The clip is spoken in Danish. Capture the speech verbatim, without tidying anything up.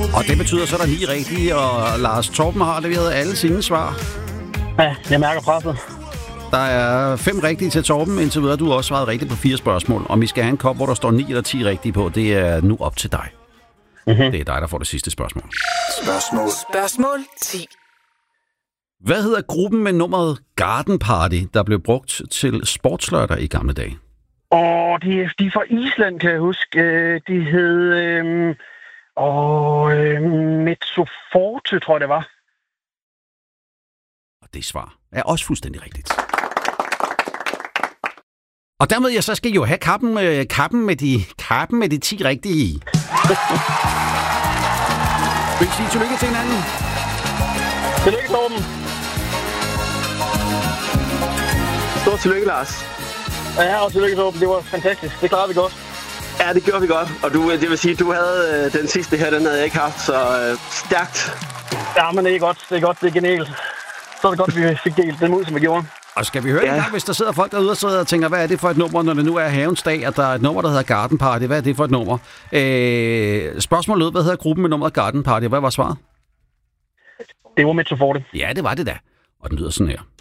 Og det betyder så, at der er ni rigtige, og Lars Torben har leveret alle sine svar. Ja, jeg mærker presset. Der er fem rigtige til Torben, indtil videre. Du har også svaret rigtigt på fire spørgsmål. Om vi skal have en kop, hvor der står ni eller ti rigtige på, det er nu op til dig. Mm-hmm. Det er dig, der får det sidste spørgsmål. Spørgsmål. Spørgsmål ti. Hvad hedder gruppen med nummeret Garden Party, der blev brugt til sportslørdag i gamle dage? Åh, de, de er fra Island, kan jeg huske. De hed... Øh, åh, øh, Metsoforte, tror jeg, det var. Og det svar er også fuldstændig rigtigt. Og dermed, ja, så skal I jo have kappen, øh, kappen, med de, kappen med de ti rigtige i. Vil I sige tillykke til hinanden? Tillykke, Torben. Stort tillykke, Lars. Ja, og tillykke, Torben. Det var fantastisk. Det klarede vi godt. Ja, det gjorde vi godt. Og du, det vil sige, du havde øh, den sidste her, den havde jeg ikke haft, så øh, stærkt. Ja, men det er godt. Det er godt. Det er genialt. Så er det godt, vi fik delt den ud, som vi gjorde. Og skal vi høre ja. en gang, hvis der sidder folk derude og sidder og tænker, hvad er det for et nummer, når det nu er havens dag, at der er et nummer, der hedder Garden Party. Hvad er det for et nummer? Øh, spørgsmålet lød, hvad hedder gruppen med nummeret Garden Party? Hvad var svaret? Det var Metsoforte. Ja, det var det da. Og den lyder sådan her.